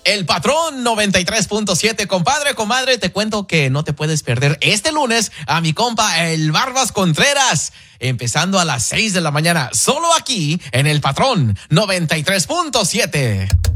El Patrón 93.7, compadre, comadre, te cuento que no te puedes perder este lunes a mi compa el Barbas Contreras, empezando a las 6 de la mañana, solo aquí en El Patrón 93.7.